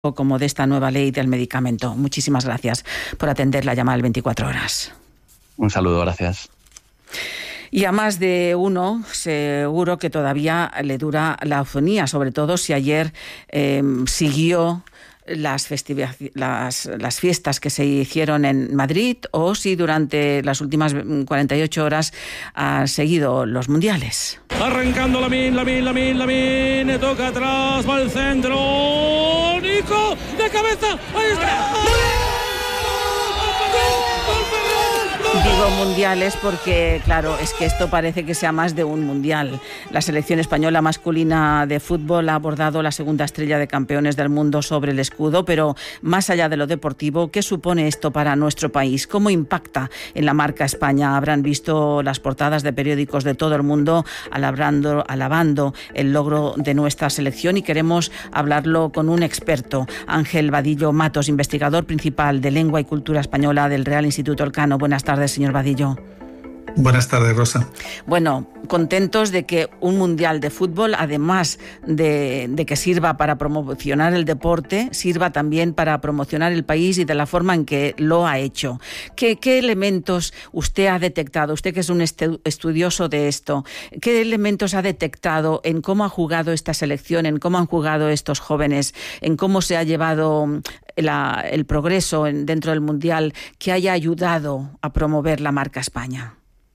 como de esta nueva ley del medicamento. Muchísimas gracias por atender la llamada del 24 horas. Un saludo, gracias. Y a más de uno seguro que todavía le dura la afonía, sobre todo si ayer siguió las fiestas que se hicieron en Madrid o si durante las últimas 48 horas ha seguido los mundiales. Arrancando Lamine, toca atrás, va al centro, Nico, de cabeza, ahí está. Digo mundiales porque, claro, es que esto parece que sea más de un mundial. La selección española masculina de fútbol ha abordado la segunda estrella de campeones del mundo sobre el escudo, pero más allá de lo deportivo, ¿qué supone esto para nuestro país? ¿Cómo impacta en la marca España? Habrán visto las portadas de periódicos de todo el mundo alabando el logro de nuestra selección y queremos hablarlo con un experto, Ángel Vadillo Matos, investigador principal de Lengua y Cultura Española del Real Instituto Elcano. Buenas tardes, señor Vadillo. Buenas tardes, Rosa. Bueno, contentos de que un mundial de fútbol, además de que sirva para promocionar el deporte, sirva también para promocionar el país y de la forma en que lo ha hecho. ¿Qué elementos usted ha detectado? Usted que es un estudioso de esto, ¿qué elementos ha detectado en cómo ha jugado esta selección, en cómo han jugado estos jóvenes, en cómo se ha llevado el progreso dentro del mundial que haya ayudado a promover la marca España?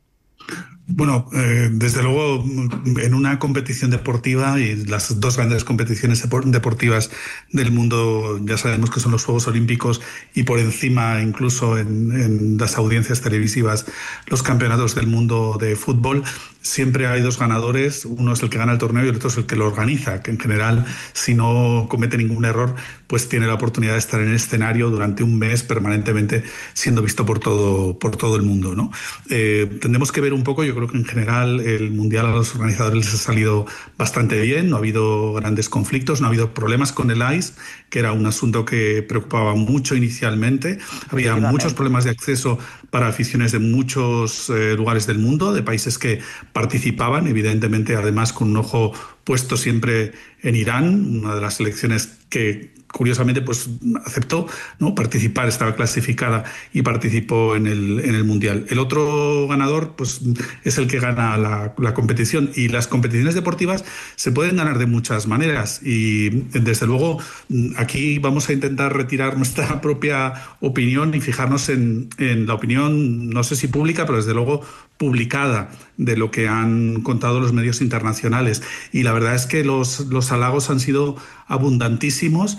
Bueno, desde luego en una competición deportiva y las dos grandes competiciones deportivas del mundo ya sabemos que son los Juegos Olímpicos y por encima incluso en las audiencias televisivas los campeonatos del mundo de fútbol. Siempre hay dos ganadores, uno es el que gana el torneo y el otro es el que lo organiza, que en general, si no comete ningún error, pues tiene la oportunidad de estar en el escenario durante un mes permanentemente siendo visto por todo el mundo, ¿no? Tendremos que ver un poco, yo creo que en general el Mundial a los organizadores les ha salido bastante bien, no ha habido grandes conflictos, no ha habido problemas con el ICE, que era un asunto que preocupaba mucho inicialmente. Había muchos problemas de acceso para aficiones de muchos lugares del mundo, de países que participaban, evidentemente, además con un ojo puesto siempre en Irán, una de las selecciones que curiosamente pues aceptó, ¿no?, participar, estaba clasificada y participó en el Mundial. El otro ganador pues es el que gana la competición, y las competiciones deportivas se pueden ganar de muchas maneras y desde luego aquí vamos a intentar retirar nuestra propia opinión y fijarnos en la opinión, no sé si pública, pero desde luego publicada, de lo que han contado los medios internacionales, y la verdad es que los halagos han sido abundantísimos,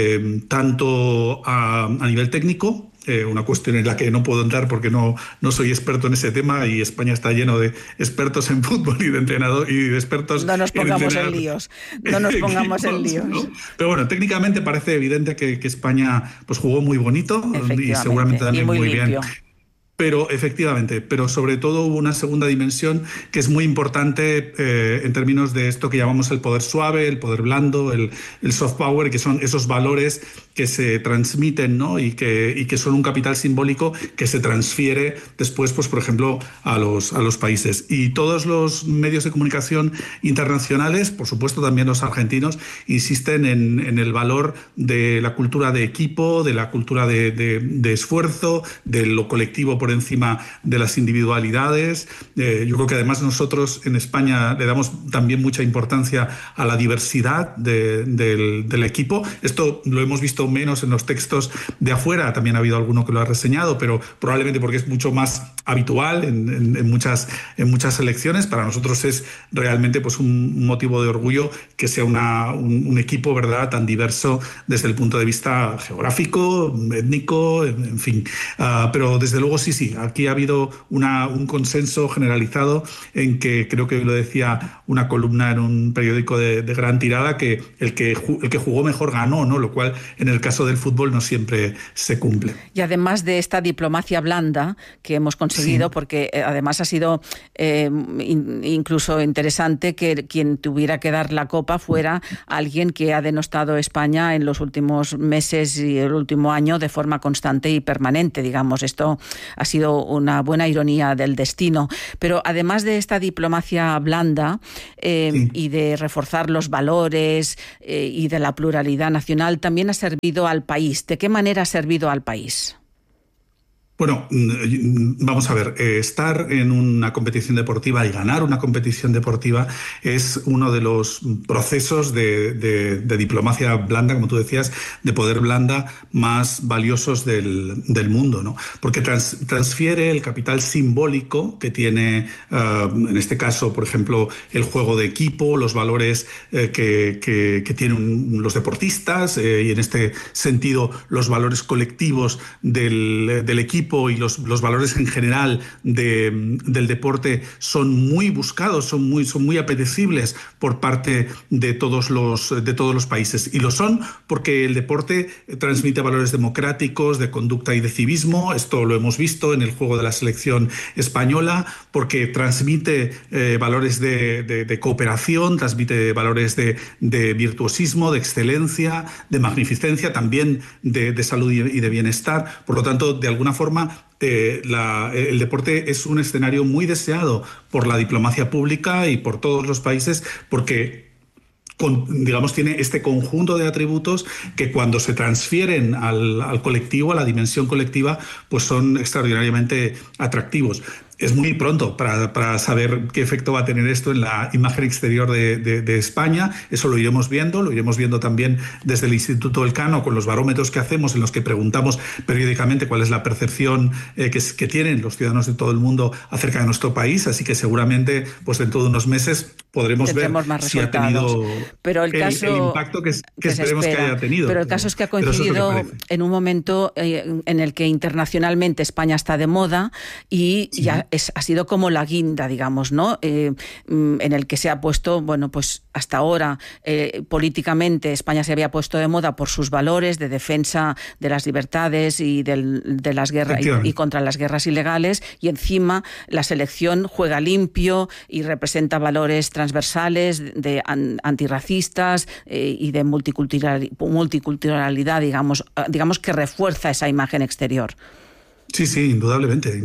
tanto a nivel técnico, una cuestión en la que no puedo entrar porque no soy experto en ese tema, y España está lleno de expertos en fútbol y de entrenadores y de expertos. No nos pongamos en líos. No nos pongamos en líos. ¿No? Pero bueno, técnicamente parece evidente que España pues jugó muy bonito y seguramente también muy bien. Pero efectivamente, pero sobre todo hubo una segunda dimensión que es muy importante en términos de esto que llamamos el poder suave, el poder blando, el soft power, que son esos valores que se transmiten, ¿no?, y que son un capital simbólico que se transfiere después, pues por ejemplo, a los países. Y todos los medios de comunicación internacionales, por supuesto también los argentinos, insisten en el valor de la cultura de equipo, de la cultura de esfuerzo, de lo colectivo por encima de las individualidades. Yo creo que además nosotros en España le damos también mucha importancia a la diversidad del equipo. Esto lo hemos visto menos en los textos de afuera, también ha habido alguno que lo ha reseñado, pero probablemente porque es mucho más habitual en muchas selecciones. Para nosotros es realmente pues un motivo de orgullo que sea un equipo, ¿verdad?, tan diverso desde el punto de vista geográfico, étnico, en fin. Pero desde luego sí, aquí ha habido un consenso generalizado en que, creo que lo decía una columna en un periódico de gran tirada, que el que jugó mejor ganó, ¿no?, lo cual en el caso del fútbol no siempre se cumple. Y además de esta diplomacia blanda que hemos conseguido, sí, porque además ha sido incluso interesante que quien tuviera que dar la copa fuera alguien que ha denostado España en los últimos meses y el último año de forma constante y permanente, digamos. Esto ha sido una buena ironía del destino. Pero además de esta diplomacia blanda y de reforzar los valores y de la pluralidad nacional, también ha servido al país. ¿De qué manera ha servido al país? Bueno, vamos a ver, estar en una competición deportiva y ganar una competición deportiva es uno de los procesos de diplomacia blanda, como tú decías, de poder blanda más valiosos del mundo, ¿no? Porque transfiere el capital simbólico que tiene, en este caso, por ejemplo, el juego de equipo, los valores que tienen los deportistas y en este sentido los valores colectivos del equipo y los valores en general del deporte son muy buscados, son muy apetecibles por parte de todos los países. Y lo son porque el deporte transmite valores democráticos, de conducta y de civismo. Esto lo hemos visto en el juego de la selección española, porque transmite valores de cooperación, transmite valores de virtuosismo, de excelencia, de magnificencia, también de salud y de bienestar. Por lo tanto, de alguna forma, el deporte es un escenario muy deseado por la diplomacia pública y por todos los países, porque digamos, tiene este conjunto de atributos que cuando se transfieren al colectivo, a la dimensión colectiva, pues son extraordinariamente atractivos. Es muy pronto para saber qué efecto va a tener esto en la imagen exterior de España. Eso lo iremos viendo también desde el Instituto Elcano con los barómetros que hacemos, en los que preguntamos periódicamente cuál es la percepción que tienen los ciudadanos de todo el mundo acerca de nuestro país. Así que seguramente, pues dentro de unos meses podremos ver si ha tenido el impacto que esperemos que haya tenido. Pero el caso es que ha coincidido en un momento en el que internacionalmente España está de moda y ya ha sido como la guinda, digamos, ¿no? En el que se ha puesto, bueno, pues hasta ahora políticamente España se había puesto de moda por sus valores de defensa de las libertades y de las guerras y contra las guerras ilegales, y encima la selección juega limpio y representa valores transversales de antirracistas y de multiculturalidad, digamos que refuerza esa imagen exterior. Sí, indudablemente.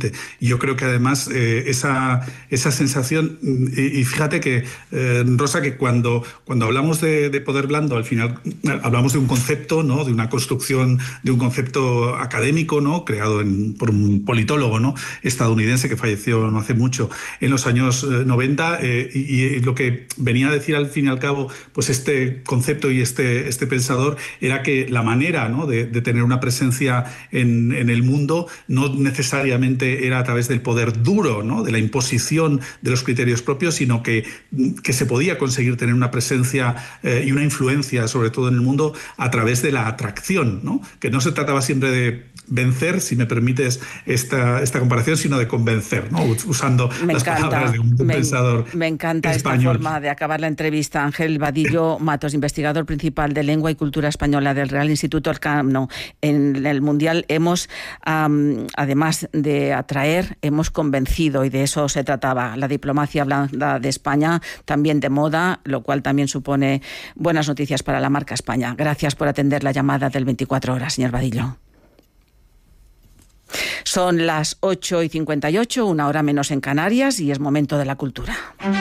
Y yo creo que además esa sensación, y fíjate que, Rosa, que cuando hablamos de poder blando, al final hablamos de un concepto, ¿no? De una construcción, de un concepto académico, ¿no? Creado por un politólogo, ¿no? Estadounidense que falleció no hace mucho, en los años 90, y lo que venía a decir al fin y al cabo, pues este concepto y este pensador, era que la manera, ¿no? de tener una presencia en el mundo no necesariamente era a través del poder duro, ¿no? De la imposición de los criterios propios, sino que se podía conseguir tener una presencia y una influencia, sobre todo en el mundo, a través de la atracción, ¿no? Que no se trataba siempre de vencer, si me permites esta comparación, sino de convencer, ¿no? Usando palabras de un pensador Me encanta español. Esta forma de acabar la entrevista. Ángel Vadillo Matos, investigador principal de Lengua y Cultura Española del Real Instituto Elcano. En el Mundial hemos, además de atraer, hemos convencido, y de eso se trataba. La diplomacia blanda de España, también de moda, lo cual también supone buenas noticias para la marca España. Gracias por atender la llamada del 24 horas, señor Vadillo. Son las 8:58, una hora menos en Canarias, y es momento de la cultura.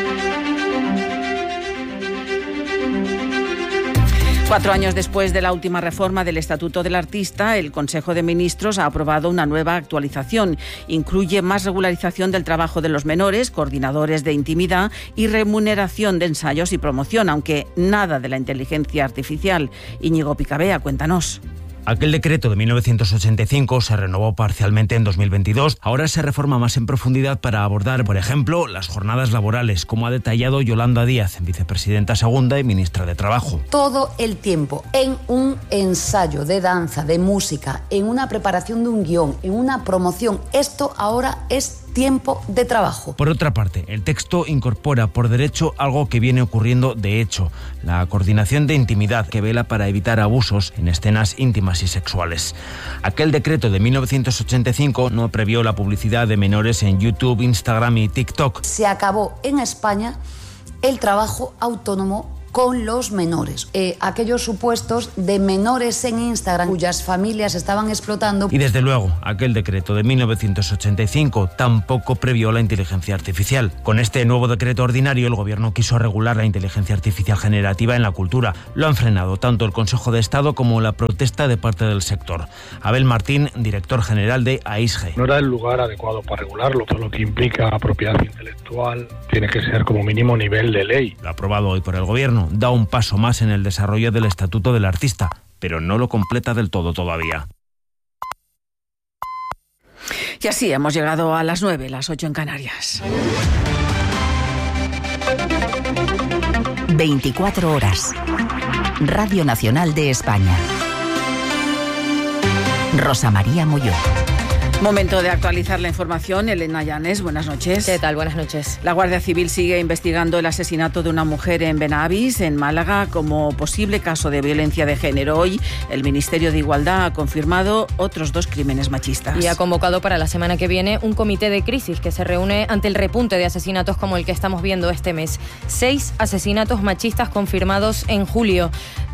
4 años después de la última reforma del Estatuto del Artista, el Consejo de Ministros ha aprobado una nueva actualización. Incluye más regularización del trabajo de los menores, coordinadores de intimidad y remuneración de ensayos y promoción, aunque nada de la inteligencia artificial. Íñigo Picabea, cuéntanos. Aquel decreto de 1985 se renovó parcialmente en 2022. Ahora se reforma más en profundidad para abordar, por ejemplo, las jornadas laborales, como ha detallado Yolanda Díaz, vicepresidenta segunda y ministra de Trabajo. Todo el tiempo en un ensayo de danza, de música, en una preparación de un guión, en una promoción. Esto ahora es tiempo de trabajo. Por otra parte, el texto incorpora por derecho algo que viene ocurriendo de hecho, la coordinación de intimidad, que vela para evitar abusos en escenas íntimas y sexuales. Aquel decreto de 1985 no previó la publicidad de menores en YouTube, Instagram y TikTok. Se acabó en España el trabajo autónomo con los menores. Aquellos supuestos de menores en Instagram cuyas familias estaban explotando. Y desde luego, aquel decreto de 1985 tampoco previó la inteligencia artificial. Con este nuevo decreto ordinario, el Gobierno quiso regular la inteligencia artificial generativa en la cultura. Lo han frenado tanto el Consejo de Estado como la protesta de parte del sector. Abel Martín, director general de AISGE. No era el lugar adecuado para regularlo. Todo lo que implica propiedad intelectual tiene que ser como mínimo nivel de ley. Lo aprobado hoy por el Gobierno da un paso más en el desarrollo del Estatuto del Artista, pero no lo completa del todo todavía. Y así hemos llegado a las 9, las 8 en Canarias. 24 horas. Radio Nacional de España. Rosa María Molló. Momento de actualizar la información. Elena Llanes, buenas noches. ¿Qué tal? Buenas noches. La Guardia Civil sigue investigando el asesinato de una mujer en Benavis, en Málaga, como posible caso de violencia de género. Hoy, el Ministerio de Igualdad ha confirmado otros 2 crímenes machistas. Y ha convocado para la semana que viene un comité de crisis que se reúne ante el repunte de asesinatos como el que estamos viendo este mes. 6 asesinatos machistas confirmados en julio.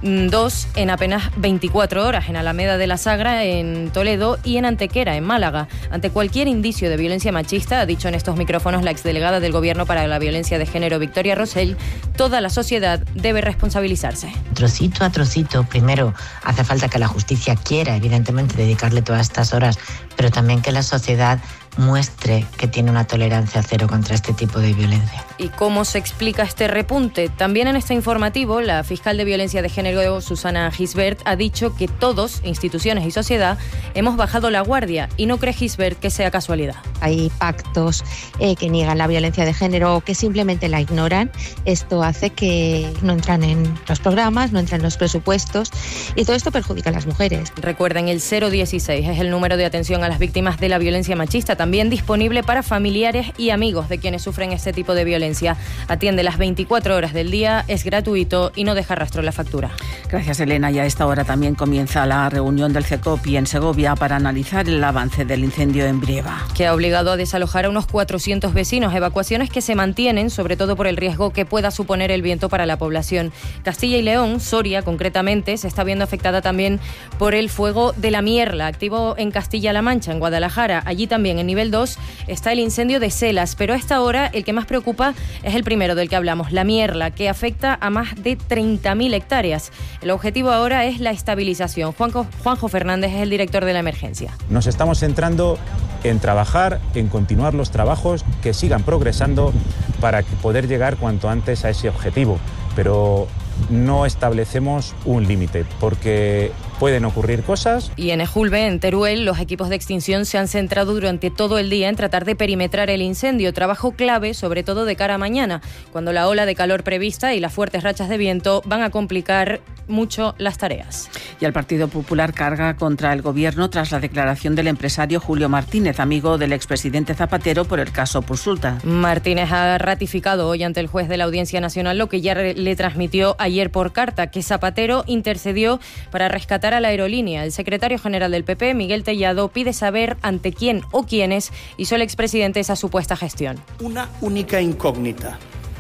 2 en apenas 24 horas, en Alameda de la Sagra, en Toledo, y en Antequera, en Málaga. Ante cualquier indicio de violencia machista, ha dicho en estos micrófonos la exdelegada del Gobierno para la Violencia de Género, Victoria Rosell, toda la sociedad debe responsabilizarse. Trocito a trocito. Primero, hace falta que la justicia quiera, evidentemente, dedicarle todas estas horas, pero también que la sociedad muestre que tiene una tolerancia cero contra este tipo de violencia. ¿Y cómo se explica este repunte? También en este informativo, la fiscal de Violencia de Género, Susana Gisbert, ha dicho que todos, instituciones y sociedad, hemos bajado la guardia, y no cree Gisbert que sea casualidad. Hay pactos que niegan la violencia de género o que simplemente la ignoran. Esto hace que no entran en los programas, no entran en los presupuestos, y todo esto perjudica a las mujeres. Recuerden, el 016 es el número de atención a las víctimas de la violencia machista, también disponible para familiares y amigos de quienes sufren este tipo de violencia. Atiende las 24 horas del día, es gratuito y no deja rastro en la factura. Gracias, Elena. Y a esta hora también comienza la reunión del CECOPI en Segovia para analizar el avance del incendio en Brieva, que ha obligado a desalojar a unos 400 vecinos, evacuaciones que se mantienen, sobre todo por el riesgo que pueda suponer el viento para la población. Castilla y León, Soria concretamente, se está viendo afectada también por el fuego de la Mierla, activo en Castilla-La Mancha, en Guadalajara. Allí también, en nivel 2, está el incendio de Selas, pero a esta hora el que más preocupa es el primero del que hablamos, la Mierla, que afecta a más de 30.000 hectáreas. El objetivo ahora es la estabilización. Juanjo Fernández es el director de la emergencia. Nos estamos centrando en trabajar, en continuar los trabajos que sigan progresando para poder llegar cuanto antes a ese objetivo, pero no establecemos un límite porque pueden ocurrir cosas. Y en Ejulbe, en Teruel, los equipos de extinción se han centrado durante todo el día en tratar de perimetrar el incendio, trabajo clave sobre todo de cara a mañana, cuando la ola de calor prevista y las fuertes rachas de viento van a complicar mucho las tareas. Y el Partido Popular carga contra el Gobierno tras la declaración del empresario Julio Martínez, amigo del expresidente Zapatero, por el caso Pursulta. Martínez ha ratificado hoy ante el juez de la Audiencia Nacional lo que ya le transmitió ayer por carta, que Zapatero intercedió para rescatar a la aerolínea. El secretario general del PP, Miguel Tellado, pide saber ante quién o quiénes hizo el expresidente esa supuesta gestión. Una única incógnita.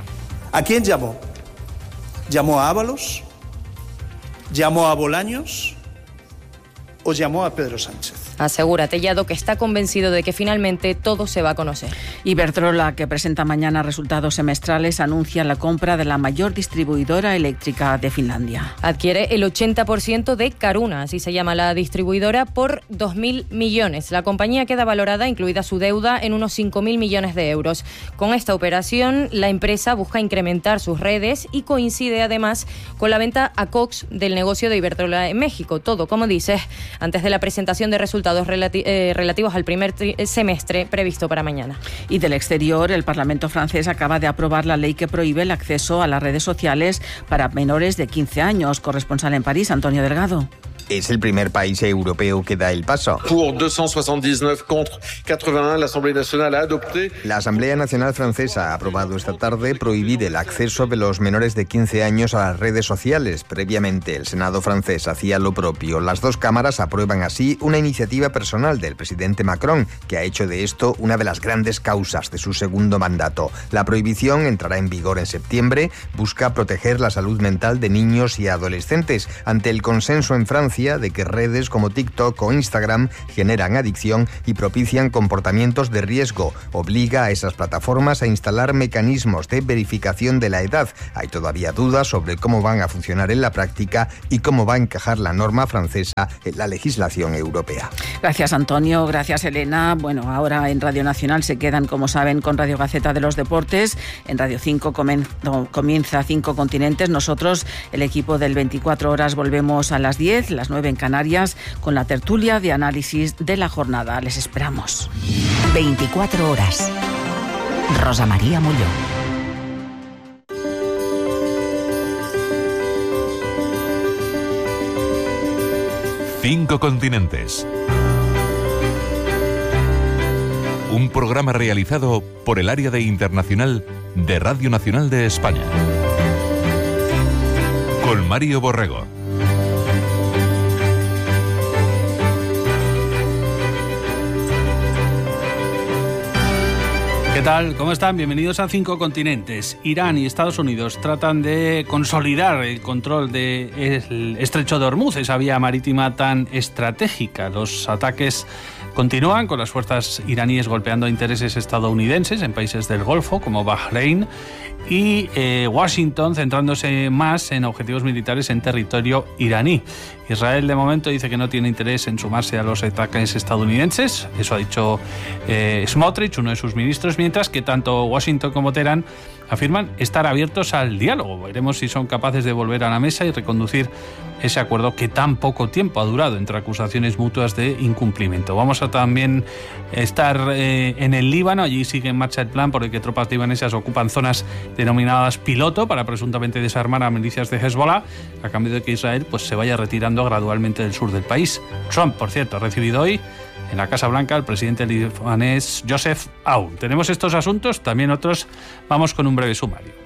¿A quién llamó? ¿Llamó a Ábalos? ¿Llamó a Bolaños? ¿O llamó a Pedro Sánchez? Asegura Tellado que está convencido de que finalmente todo se va a conocer. Iberdrola, que presenta mañana resultados semestrales, anuncia la compra de la mayor distribuidora eléctrica de Finlandia. Adquiere el 80% de Caruna, así se llama la distribuidora, por 2.000 millones. La compañía queda valorada, incluida su deuda, en unos 5.000 millones de euros. Con esta operación, la empresa busca incrementar sus redes y coincide además con la venta a Cox del negocio de Iberdrola en México. Todo, como dices, antes de la presentación de resultados relativos al primer semestre previsto para mañana. Y del exterior, el Parlamento francés acaba de aprobar la ley que prohíbe el acceso a las redes sociales para menores de 15 años. Corresponsal en París, Antonio Delgado. Es el primer país europeo que da el paso. Pour 279 contre 81, la Asamblea Nacional ha adopté. La Asamblea Nacional Francesa ha aprobado esta tarde prohibir el acceso de los menores de 15 años a las redes sociales. Previamente, el Senado francés hacía lo propio. Las dos cámaras aprueban así una iniciativa personal del presidente Macron, que ha hecho de esto una de las grandes causas de su segundo mandato. La prohibición entrará en vigor en septiembre. Busca proteger la salud mental de niños y adolescentes ante el consenso en Francia de que redes como TikTok o Instagram generan adicción y propician comportamientos de riesgo. Obliga a esas plataformas a instalar mecanismos de verificación de la edad. Hay todavía dudas sobre cómo van a funcionar en la práctica y cómo va a encajar la norma francesa en la legislación europea. Gracias, Antonio. Gracias, Elena. Bueno, ahora en Radio Nacional se quedan, como saben, con Radio Gaceta de los Deportes. En Radio 5 comienza 5 Continentes. Nosotros, el equipo del 24 Horas, volvemos a las 10, las 9 en Canarias, con la tertulia de análisis de la jornada. Les esperamos. 24 Horas. Rosa María Molló. Cinco Continentes. Un programa realizado por el Área de Internacional de Radio Nacional de España. Con Mario Borrego. ¿Qué tal? ¿Cómo están? Bienvenidos a 5 Continentes. Irán y Estados Unidos tratan de consolidar el control del Estrecho de Hormuz, esa vía marítima tan estratégica. Los ataques continúan con las fuerzas iraníes golpeando intereses estadounidenses en países del Golfo como Bahrein y Washington centrándose más en objetivos militares en territorio iraní. Israel de momento dice que no tiene interés en sumarse a los ataques estadounidenses, eso ha dicho Smotrich, uno de sus ministros, mientras que tanto Washington como Teherán afirman estar abiertos al diálogo. Veremos si son capaces de volver a la mesa y reconducir ese acuerdo que tan poco tiempo ha durado entre acusaciones mutuas de incumplimiento. Vamos a también estar en el Líbano. Allí sigue en marcha el plan por el que tropas libanesas ocupan zonas denominadas piloto para presuntamente desarmar a milicias de Hezbollah, a cambio de que Israel se vaya retirando gradualmente del sur del país. Trump, por cierto, ha recibido hoy en la Casa Blanca al presidente libanés Joseph Aoun. Tenemos estos asuntos, también otros. Vamos con un breve sumario.